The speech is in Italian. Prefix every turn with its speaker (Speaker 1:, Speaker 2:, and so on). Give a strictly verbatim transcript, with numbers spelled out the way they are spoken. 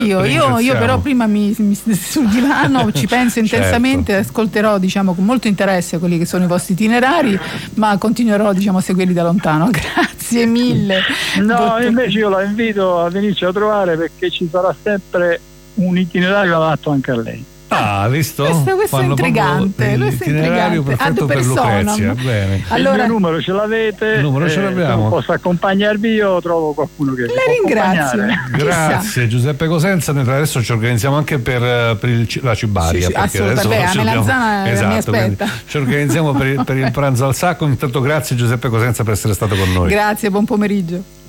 Speaker 1: Io, io, io però prima mi, mi sul divano ci penso intensamente, certo. Ascolterò diciamo con molto interesse quelli che sono i vostri itinerari, ma continuerò diciamo a seguirli da lontano. Grazie mille.
Speaker 2: No,
Speaker 1: dottor...
Speaker 2: invece io la invito a venirci a trovare perché ci sarà sempre un itinerario adatto anche a lei.
Speaker 3: Ah, visto?
Speaker 1: Questo, questo è intrigante, questo è intrigante.
Speaker 3: Perfetto per Lucrezia. Bene.
Speaker 2: Allora, il mio numero ce l'avete?
Speaker 3: Il numero ce l'abbiamo.
Speaker 2: Eh, posso accompagnarvi io, trovo qualcuno che
Speaker 1: le ringrazio.
Speaker 3: Grazie Giuseppe Cosenza. Noi adesso ci organizziamo anche per, per il, la cibaria.
Speaker 1: Sì, sì, assolutamente. Beh, a Melanzana
Speaker 3: esatto,
Speaker 1: mi aspetta.
Speaker 3: Ci organizziamo per il, per il pranzo al sacco. Intanto grazie Giuseppe Cosenza per essere stato con noi.
Speaker 1: Grazie, buon pomeriggio.